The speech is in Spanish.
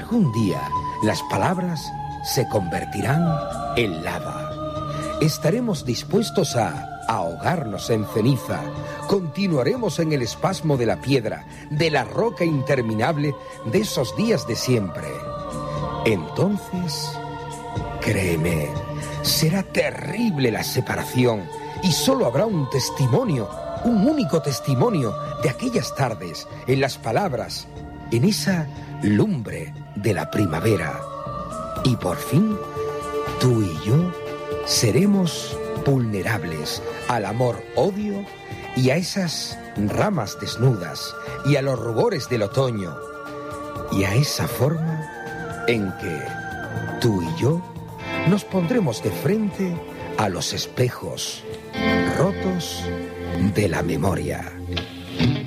Algún día las palabras se convertirán en lava. Estaremos dispuestos a ahogarnos en ceniza. Continuaremos en el espasmo de la piedra, de la roca interminable, de esos días de siempre. Entonces, créeme, será terrible la separación y solo habrá un testimonio, un único testimonio de aquellas tardes, en las palabras, en esa lumbre de la primavera. Y por fin, tú y yo seremos vulnerables al amor-odio y a esas ramas desnudas y a los rubores del otoño y a esa forma en que tú y yo nos pondremos de frente a los espejos rotos de la memoria.